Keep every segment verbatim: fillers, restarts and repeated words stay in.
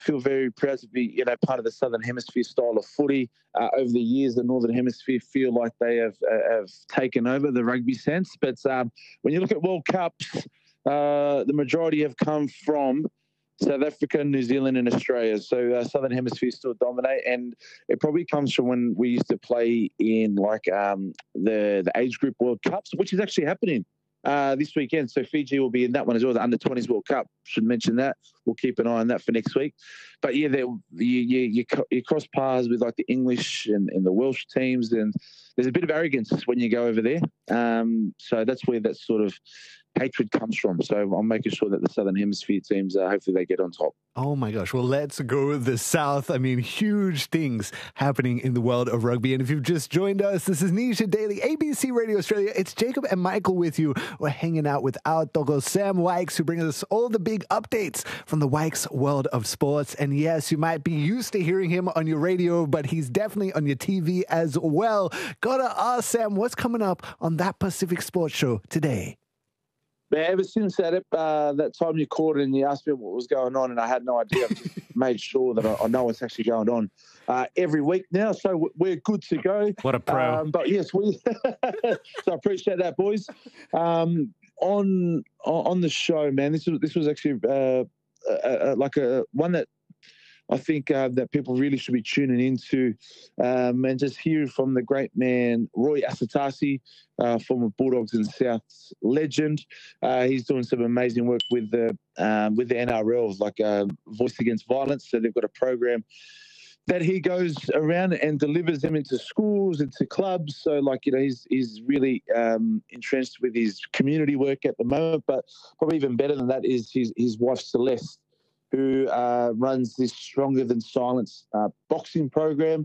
feel very proud to be, you know, part of the Southern Hemisphere style of footy. Uh, over the years, the Northern Hemisphere feel like they have uh, have taken over the rugby sense. But um, when you look at World Cups, uh, the majority have come from South Africa, New Zealand, and Australia. So uh, Southern Hemisphere still dominate, and it probably comes from when we used to play in like um, the the age group World Cups, which is actually happening uh, this weekend. So Fiji will be in that one as well, the under twenties World Cup. Should mention that. We'll keep an eye on that for next week. But yeah, you you you, you cross paths with like the English and, and the Welsh teams, and there's a bit of arrogance when you go over there. Um, so that's where that sort of hatred comes from. So I'm making sure that the Southern Hemisphere teams, uh, hopefully they get on top. Oh my gosh. Well, let's go the South. I mean, huge things happening in the world of rugby. And if you've just joined us, this is Nisha Daily, A B C Radio Australia. It's Jacob and Michael with you. We're hanging out with our doggo Sam Wykes, who brings us all the big updates from the Wykes world of sports. And yes, you might be used to hearing him on your radio, but he's definitely on your T V as well. Gotta ask Sam, what's coming up on That Pacific Sports Show today? Man, ever since that uh, that time you called and you asked me what was going on, and I had no idea, I've just made sure that I, I know what's actually going on uh, every week now. So we're good to go. What a pro! Um, but yes, we. So I appreciate that, boys. Um, on on the show, man, this was this was actually uh, uh, like a one that I think uh, that people really should be tuning into, um, and just hear from the great man Roy Asotasi, uh, former Bulldogs and Souths legend. Uh, he's doing some amazing work with the um, with the N R L, like uh, Voice Against Violence. So they've got a program that he goes around and delivers them into schools, into clubs. So, like, you know, he's he's really um, entrenched with his community work at the moment. But probably even better than that is his his wife Celeste, who uh, runs this Stronger Than Silence uh, boxing program.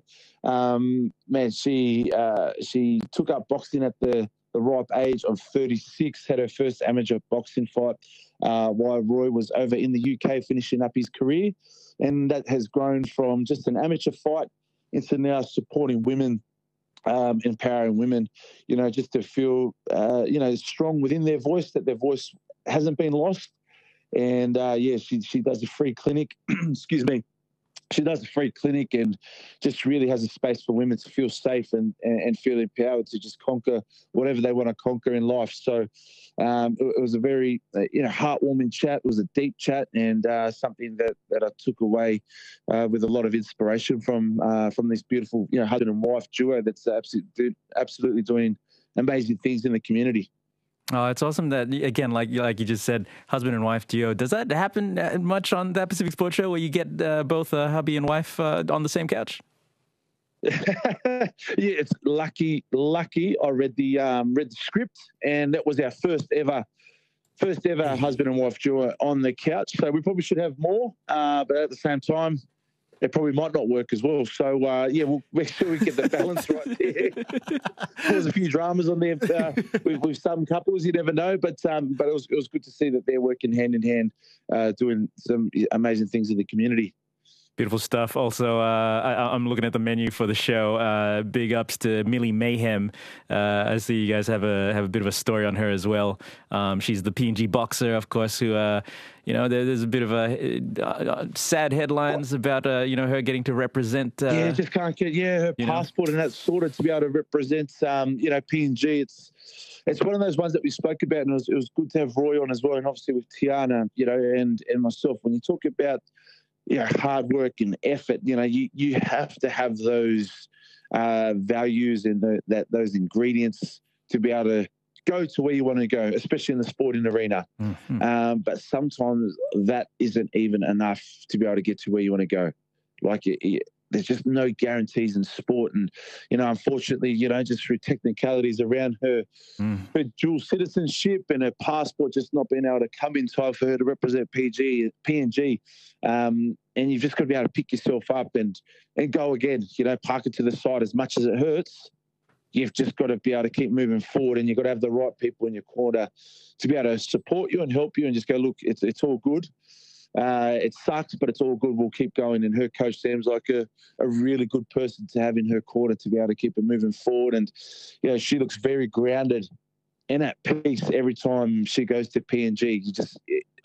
Um, man, she uh, she took up boxing at the, the ripe age of thirty-six, had her first amateur boxing fight uh, while Roy was over in the U K finishing up his career. And that has grown from just an amateur fight into now supporting women, um, empowering women, you know, just to feel, uh, you know, strong within their voice, that their voice hasn't been lost. And, uh, yeah, she she does a free clinic, excuse me, she does a free clinic and just really has a space for women to feel safe and, and, and feel empowered to just conquer whatever they want to conquer in life. So um, it, it was a very, uh, you know, heartwarming chat. It was a deep chat, and uh, something that, that I took away uh, with a lot of inspiration from uh, from this beautiful, you know, husband and wife duo that's absolutely, absolutely doing amazing things in the community. Oh, it's awesome that, again, like like you just said, husband and wife duo. Does that happen much on That Pacific Sports Show, where you get uh, both uh, hubby and wife uh, on the same couch? Yeah, it's lucky. Lucky, I read the um, read the script, and that was our first ever, first ever husband and wife duo on the couch. So we probably should have more, uh, but at the same time, it probably might not work as well. So, uh, yeah, we'll make sure we get the balance right there. There's a few dramas on there uh, with, with some couples, you never know. But um, but it was, it was good to see that they're working hand in hand, uh, doing some amazing things in the community. Beautiful stuff. Also, uh, I, I'm looking at the menu for the show. Uh, big ups to Millie Mayhem. Uh, I see you guys have a have a bit of a story on her as well. Um, she's the P N G boxer, of course, who, uh, you know, there, there's a bit of a uh, sad headlines about, uh, you know, her getting to represent. Uh, yeah, just can't get, yeah, her passport know. and that's sorted to be able to represent, um, you know, P N G. It's it's one of those ones that we spoke about, and it was, it was good to have Roy on as well, and obviously with Tiana, you know, and, and myself. When you talk about, you know, hard work and effort, you know, you, you have to have those uh, values and the, that those ingredients to be able to go to where you want to go, especially in the sporting arena. Mm-hmm. Um, but sometimes that isn't even enough to be able to get to where you want to go. Like it, it, there's just no guarantees in sport. And, you know, unfortunately, you know, just through technicalities around her, mm. her dual citizenship and her passport just not being able to come in time for her to represent P G, P N G. Um, and you've just got to be able to pick yourself up and, and go again, you know, park it to the side. As much as it hurts, you've just got to be able to keep moving forward, and you've got to have the right people in your corner to be able to support you and help you and just go, look, it's it's all good. Uh, it sucks, but it's all good. We'll keep going. And her coach Sam's like a, a really good person to have in her corner to be able to keep it moving forward. And, you know, she looks very grounded and at peace every time she goes to P N G. You just,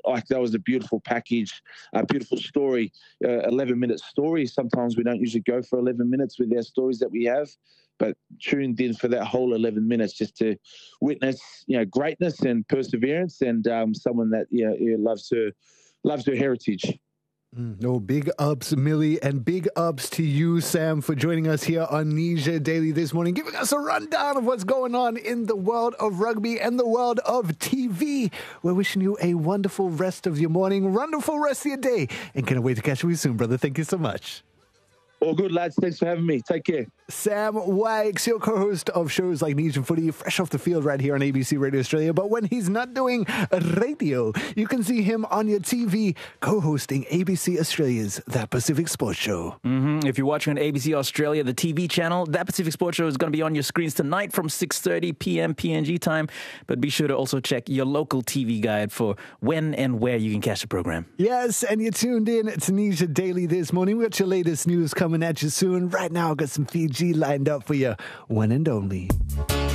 like that was a beautiful package, a beautiful story, uh, eleven minute story. Sometimes we don't usually go for eleven minutes with our stories that we have, but tuned in for that whole eleven minutes just to witness, you know, greatness and perseverance, and um, someone that you know, loves her, loves her heritage. No, big ups, Millie, and big ups to you, Sam, for joining us here on Nisha Daily this morning, giving us a rundown of what's going on in the world of rugby and the world of T V. We're wishing you a wonderful rest of your morning, wonderful rest of your day, and can't wait to catch you soon, brother. Thank you so much. All good, lads. Thanks for having me. Take care. Sam Wykes, your co-host of shows like Nation Footy, fresh off the field right here on A B C Radio Australia. But when he's not doing radio, you can see him on your T V co-hosting A B C Australia's That Pacific Sports Show. Mm-hmm. If you're watching on A B C Australia, the T V channel, That Pacific Sports Show is going to be on your screens tonight from six thirty p.m. P N G time. But be sure to also check your local T V guide for when and where you can catch the program. Yes, and you're tuned in to Nisha Daily this morning. We got your latest news coming at you soon. Right now, I've got some Fiji lined up for you, one and only.